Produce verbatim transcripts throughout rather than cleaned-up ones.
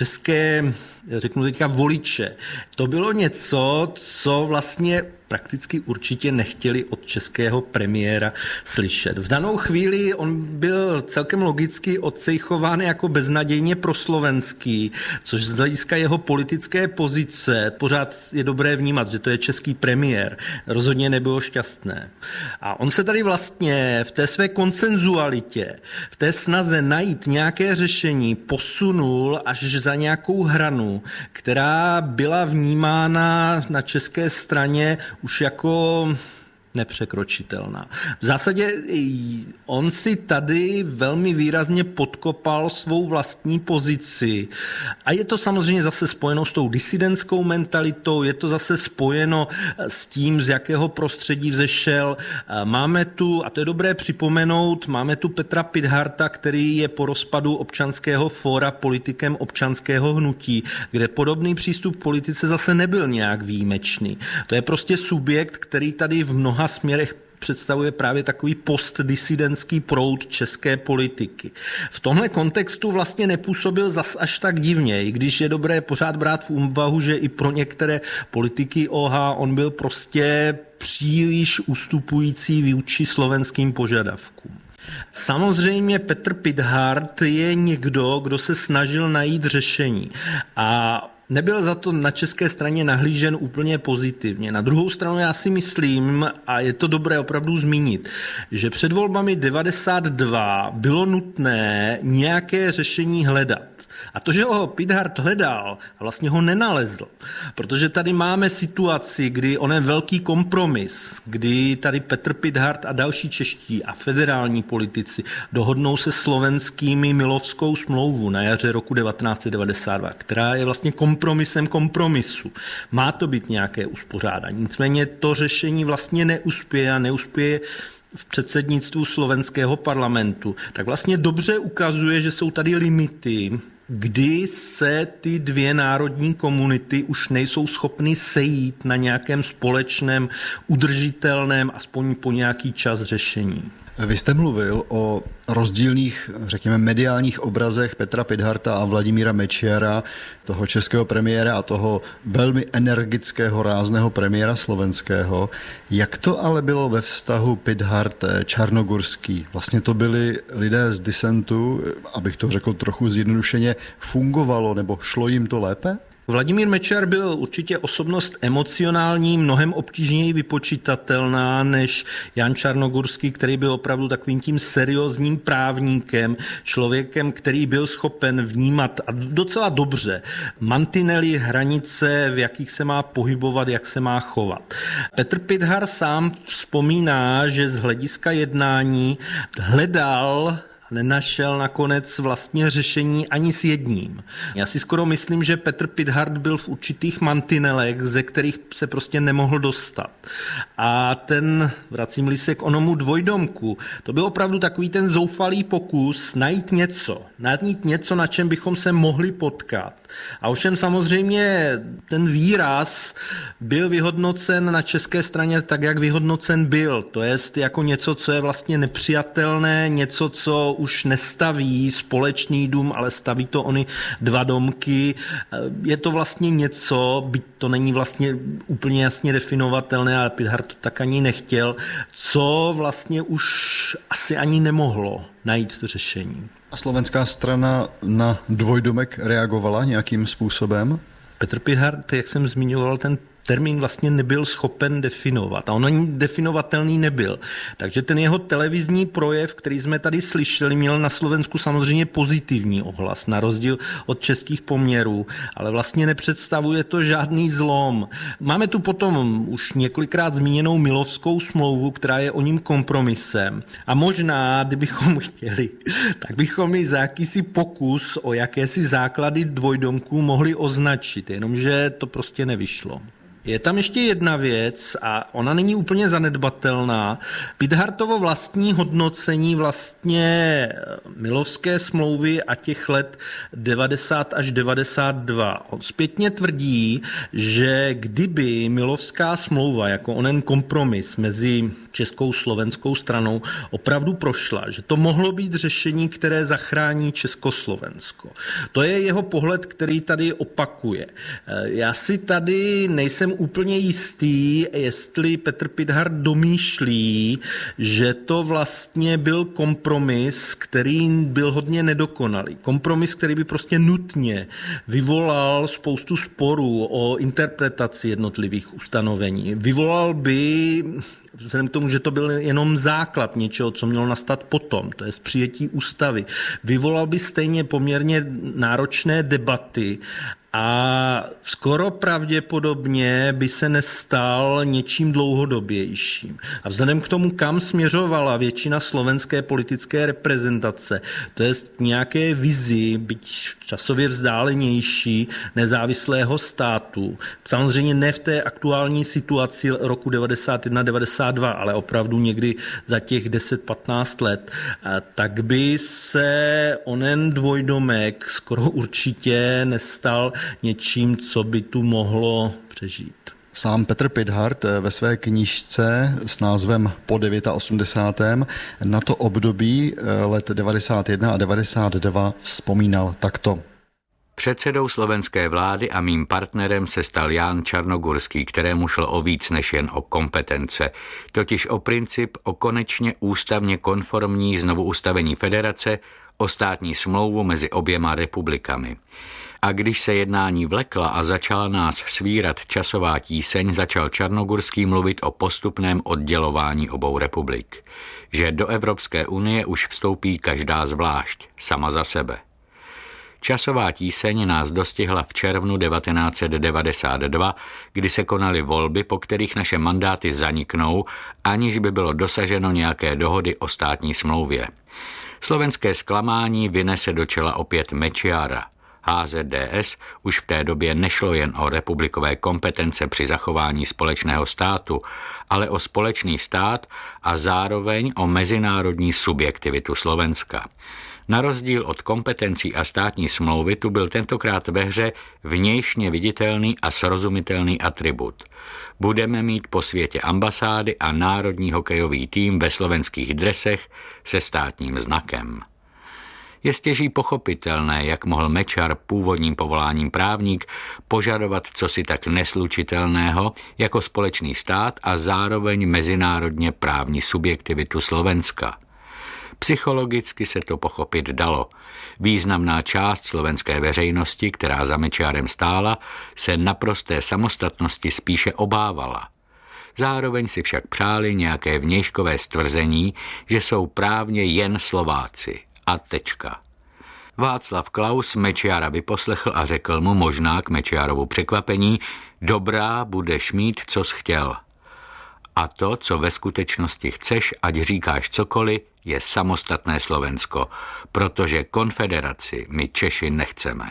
české, řeknu teďka, voliče. To bylo něco, co vlastně prakticky určitě nechtěli od českého premiéra slyšet. V danou chvíli on byl celkem logicky odsejchován jako beznadějně proslovenský, což z hlediska jeho politické pozice pořád je dobré vnímat, že to je český premiér. Rozhodně nebylo šťastné. A on se tady vlastně v té své konsenzualitě, v té snaze najít nějaké řešení posunul až za nějakou hranu, která byla vnímána na české straně už jako nepřekročitelná. V zásadě on si tady velmi výrazně podkopal svou vlastní pozici a je to samozřejmě zase spojeno s tou disidentskou mentalitou, je to zase spojeno s tím, z jakého prostředí vzešel. Máme tu, a to je dobré připomenout, máme tu Petra Pithardta, který je po rozpadu Občanského fóra politikem občanského hnutí, kde podobný přístup k politice zase nebyl nějak výjimečný. To je prostě subjekt, který tady v mnoha směrech představuje právě takový postdisidentský proud české politiky. V tomhle kontextu vlastně nepůsobil zas až tak divně, i když je dobré pořád brát v úvahu, že i pro některé politiky O H on byl prostě příliš ustupující vůči slovenským požadavkům. Samozřejmě Petr Pithart je někdo, kdo se snažil najít řešení a nebyl za to na české straně nahlížen úplně pozitivně. Na druhou stranu já si myslím, a je to dobré opravdu zmínit, že před volbami devadesát dva bylo nutné nějaké řešení hledat. A to, že ho Pithart hledal, vlastně ho nenalezl. Protože tady máme situaci, kdy onen velký kompromis, kdy tady Petr Pithart a další čeští a federální politici dohodnou se slovenskými Milovskou smlouvu na jaře roku devatenáct set devadesát dva, která je vlastně kompromisem kompromisu. Má to být nějaké uspořádání. Nicméně to řešení vlastně neuspěje a neuspěje v předsednictvu slovenského parlamentu. Tak vlastně dobře ukazuje, že jsou tady limity, kdy se ty dvě národní komunity už nejsou schopny sejít na nějakém společném, udržitelném, aspoň po nějaký čas řešení. Vy jste mluvil o rozdílných, řekněme, mediálních obrazech Petra Pithardta a Vladimíra Mečiara, toho českého premiéra a toho velmi energického, rázného premiéra slovenského. Jak to ale bylo ve vztahu Pithart-Čarnogurský? Vlastně to byli lidé z disentu, abych to řekl trochu zjednodušeně, fungovalo nebo šlo jim to lépe? Vladimír Mečiar byl určitě osobnost emocionální, mnohem obtížněji vypočitatelná než Jan Čarnogurský, který byl opravdu takovým tím seriózním právníkem, člověkem, který byl schopen vnímat a docela dobře mantinely, hranice, v jakých se má pohybovat, jak se má chovat. Petr Pithart sám vzpomíná, že z hlediska jednání hledal nenašel nakonec vlastně řešení ani s jedním. Já si skoro myslím, že Petr Pithart byl v určitých mantinelech, ze kterých se prostě nemohl dostat. A ten, vracím-li se k onomu dvojdomku, to byl opravdu takový ten zoufalý pokus najít něco, najít něco, na čem bychom se mohli potkat. A ovšem samozřejmě ten výraz byl vyhodnocen na české straně tak, jak vyhodnocen byl. To jest jako něco, co je vlastně nepřijatelné, něco, co už nestaví společný dům, ale staví to ony dva domky. Je to vlastně něco, byť to není vlastně úplně jasně definovatelné, ale Pithart to tak ani nechtěl, co vlastně už asi ani nemohlo najít to řešení. A slovenská strana na dvojdomek reagovala nějakým způsobem? Petr Pithart, jak jsem zmiňoval, ten termín vlastně nebyl schopen definovat a on ani definovatelný nebyl. Takže ten jeho televizní projev, který jsme tady slyšeli, měl na Slovensku samozřejmě pozitivní ohlas, na rozdíl od českých poměrů, ale vlastně nepředstavuje to žádný zlom. Máme tu potom už několikrát zmíněnou Milovskou smlouvu, která je o ním kompromisem. A možná, kdybychom chtěli, tak bychom ji za jakýsi pokus o jakési základy dvojdomků mohli označit, jenomže to prostě nevyšlo. Je tam ještě jedna věc a ona není úplně zanedbatelná. Pithartovo vlastní hodnocení vlastně Milovské smlouvy a těch let devadesát až devadesát dva. On zpětně tvrdí, že kdyby Milovská smlouva jako onen kompromis mezi českou slovenskou stranou opravdu prošla, že to mohlo být řešení, které zachrání Československo. To je jeho pohled, který tady opakuje. Já si tady nejsem úplně jistý, jestli Petr Pithart domýšlí, že to vlastně byl kompromis, který byl hodně nedokonalý. Kompromis, který by prostě nutně vyvolal spoustu sporů o interpretaci jednotlivých ustanovení. Vyvolal by, vzhledem k tomu, že to byl jenom základ něčeho, co mělo nastat potom, to je přijetí ústavy, vyvolal by stejně poměrně náročné debaty a skoro pravděpodobně by se nestal něčím dlouhodobějším. A vzhledem k tomu, kam směřovala většina slovenské politické reprezentace, to je nějaké vizi, byť časově vzdálenější, nezávislého státu, samozřejmě ne v té aktuální situaci roku devadesát jedna devadesát dva, ale opravdu někdy za těch deset patnáct let, tak by se onen dvojdomek skoro určitě nestal něčím, co by tu mohlo přežít. Sám Petr Pithart ve své knížce s názvem Po osmdesátém devátém na to období let devadesát jedna a devadesát dva vzpomínal takto. Předsedou slovenské vlády a mým partnerem se stal Ján Čarnogurský, kterému šlo o víc než jen o kompetence, totiž o princip o konečně ústavně konformní znovuustavení federace, o státní smlouvu mezi oběma republikami. A když se jednání vlekla a začala nás svírat časová tíseň, začal Čarnogurský mluvit o postupném oddělování obou republik. Že do Evropské unie už vstoupí každá zvlášť, sama za sebe. Časová tíseň nás dostihla v červnu devatenáct set devadesát dva, kdy se konaly volby, po kterých naše mandáty zaniknou, aniž by bylo dosaženo nějaké dohody o státní smlouvě. Slovenské zklamání vynese do čela opět Mečiara. H Z D S už v té době nešlo jen o republikové kompetence při zachování společného státu, ale o společný stát a zároveň o mezinárodní subjektivitu Slovenska. Na rozdíl od kompetencí a státní smlouvy tu byl tentokrát ve hře vnějšně viditelný a srozumitelný atribut. Budeme mít po světě ambasády a národní hokejový tým ve slovenských dresech se státním znakem. Je stěží pochopitelné, jak mohl Mečiar, původním povoláním právník, požadovat cosi tak neslučitelného jako společný stát a zároveň mezinárodně právní subjektivitu Slovenska. Psychologicky se to pochopit dalo. Významná část slovenské veřejnosti, která za Mečiarem stála, se naprosté samostatnosti spíše obávala. Zároveň si však přáli nějaké vnějškové stvrzení, že jsou právně jen Slováci. A tečka. Václav Klaus Mečiara vyposlechl a řekl mu možná k Mečiarovu překvapení: dobrá, budeš mít, co jsi chtěl. A to, co ve skutečnosti chceš, ať říkáš cokoliv, je samostatné Slovensko, protože konfederaci my Češi nechceme.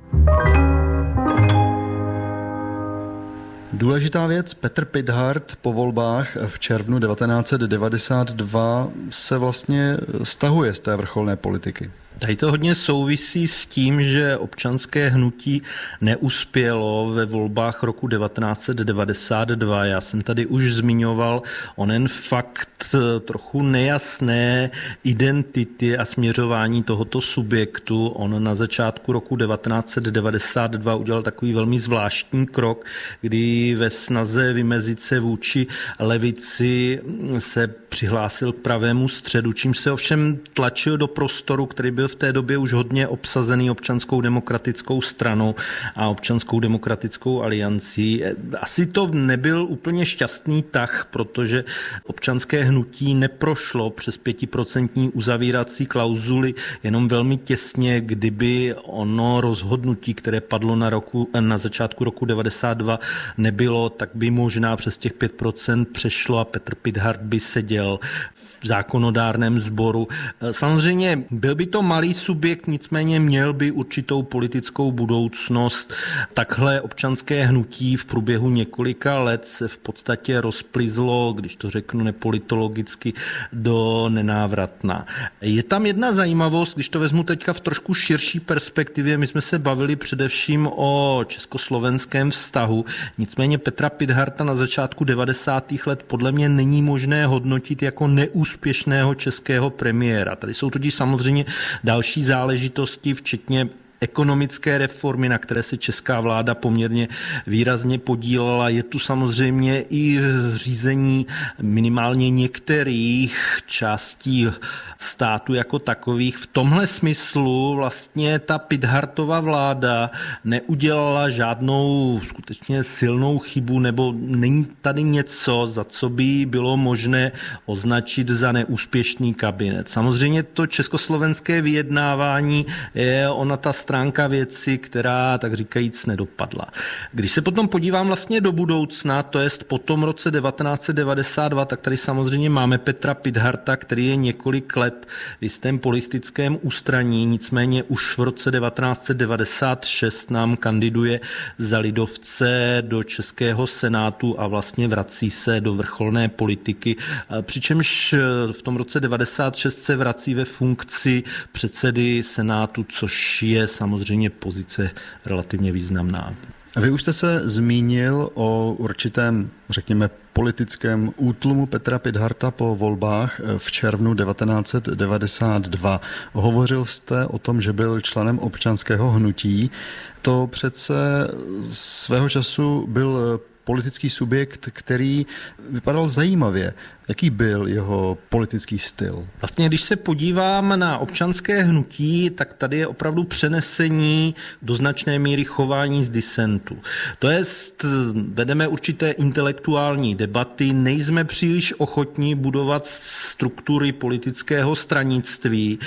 Důležitá věc, Petr Pithart po volbách v červnu devatenáct set devadesát dva se vlastně stahuje z té vrcholné politiky. Tady to hodně souvisí s tím, že občanské hnutí neuspělo ve volbách roku devatenáct set devadesát dva. Já jsem tady už zmiňoval onen fakt trochu nejasné identity a směřování tohoto subjektu. On na začátku roku devatenáct set devadesát dva udělal takový velmi zvláštní krok, kdy ve snaze vymezit se vůči levici se přihlásil k pravému středu, čímž se ovšem tlačil do prostoru, který byl v té době už hodně obsazený Občanskou demokratickou stranou a Občanskou demokratickou aliancí. Asi to nebyl úplně šťastný tah, protože občanské hnutí neprošlo přes pětiprocentní uzavírací klauzuly jenom velmi těsně. Kdyby ono rozhodnutí, které padlo na, roku, na začátku roku devadesát dva, nebylo, tak by možná přes těch pět procent přešlo a Petr Pithart by seděl v zákonodárném sboru. Samozřejmě byl by to malý subjekt, nicméně měl by určitou politickou budoucnost. Takhle občanské hnutí v průběhu několika let se v podstatě rozplizlo, když to řeknu nepolitologicky, do nenávratna. Je tam jedna zajímavost, když to vezmu teďka v trošku širší perspektivě, my jsme se bavili především o československém vztahu, nicméně Petra Pithardta na začátku devadesátých let podle mě není možné hodnotit jako neúspěšného českého premiéra. Tady jsou totiž samozřejmě další záležitosti, včetně ekonomické reformy, na které se česká vláda poměrně výrazně podílela. Je tu samozřejmě i řízení minimálně některých částí státu jako takových. V tomhle smyslu vlastně ta Pithardtova vláda neudělala žádnou skutečně silnou chybu, nebo není tady něco, za co by bylo možné označit za neúspěšný kabinet. Samozřejmě to československé vyjednávání je ona ta stránka věci, která tak říkajíc nedopadla. Když se potom podívám vlastně do budoucna, to jest po tom roce devatenáct set devadesát dva, tak tady samozřejmě máme Petra Pithardta, který je několik let v jistém politickém ústraní, nicméně už v roce devatenáct set devadesát šest nám kandiduje za lidovce do Českého senátu a vlastně vrací se do vrcholné politiky, přičemž v tom roce devadesát šest se vrací ve funkci předsedy senátu, což je samozřejmě pozice relativně významná. Vy už jste se zmínil o určitém, řekněme, politickém útlumu Petra Pithardta po volbách v červnu devatenáct set devadesát dva. Hovořil jste o tom, že byl členem občanského hnutí. To přece svého času byl politický subjekt, který vypadal zajímavě. Jaký byl jeho politický styl? Vlastně, když se podívám na občanské hnutí, tak tady je opravdu přenesení do značné míry chování z disentu. To jest, vedeme určité intelektuální debaty, nejsme příliš ochotní budovat struktury politického stranictví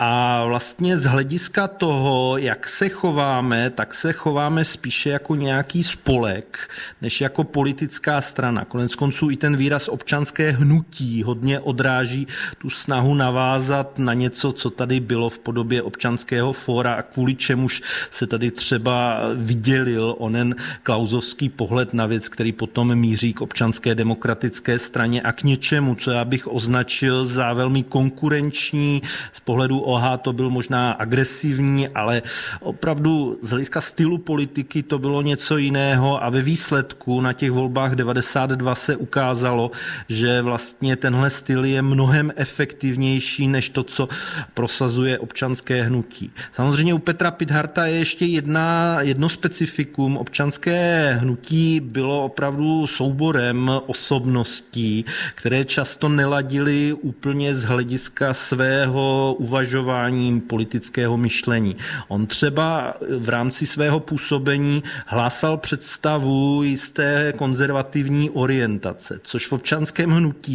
a vlastně z hlediska toho, jak se chováme, tak se chováme spíše jako nějaký spolek, než jako politická strana. Konec konců i ten výraz občanské hnutí hnutí hodně odráží tu snahu navázat na něco, co tady bylo v podobě občanského fóra a kvůli čemuž se tady třeba vydělil onen klausovský pohled na věc, který potom míří k občanské demokratické straně a k něčemu, co já bych označil za velmi konkurenční. Z pohledu O H to byl možná agresivní, ale opravdu z hlediska stylu politiky to bylo něco jiného a ve výsledku na těch volbách devadesát dva se ukázalo, že vlastně Vlastně tenhle styl je mnohem efektivnější než to, co prosazuje občanské hnutí. Samozřejmě u Petra Pithardta je ještě jedna, jedno specifikum. Občanské hnutí bylo opravdu souborem osobností, které často neladily úplně z hlediska svého uvažování politického myšlení. On třeba v rámci svého působení hlásal představu jisté konzervativní orientace, což v občanském hnutí,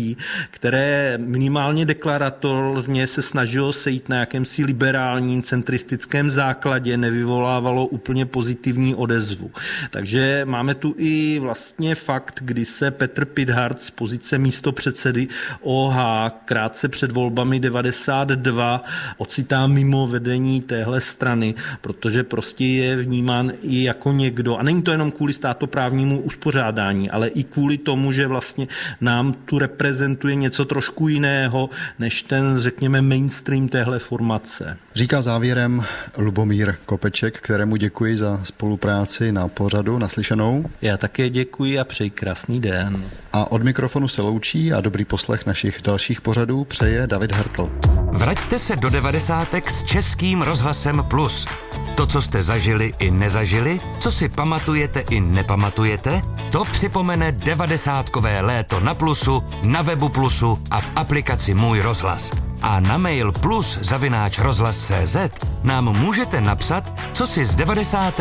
které minimálně deklaratorně se snažilo sejít na jakémsi liberálním centristickém základě, nevyvolávalo úplně pozitivní odezvu. Takže máme tu i vlastně fakt, kdy se Petr Pithardt z pozice místopředsedy O H krátce před volbami devadesát dva ocitá mimo vedení téhle strany, protože prostě je vnímán i jako někdo, a není to jenom kvůli státoprávnímu uspořádání, ale i kvůli tomu, že vlastně nám tu reprezentuje něco trošku jiného, než ten, řekněme, mainstream téhle formace. Říká závěrem Lubomír Kopeček, kterému děkuji za spolupráci na pořadu. Naslyšenou. Já také děkuji a přeji krásný den. A od mikrofonu se loučí a dobrý poslech našich dalších pořadů přeje David Hertl. Vraťte se do devadesátek s Českým rozhlasem Plus. To, co jste zažili i nezažili, co si pamatujete i nepamatujete, to připomene devadesátkové léto na Plusu, na webu Plusu a v aplikaci Můj rozhlas. A na mail plus zavináč rozhlas tečka cé zet nám můžete napsat, co si z devadesátek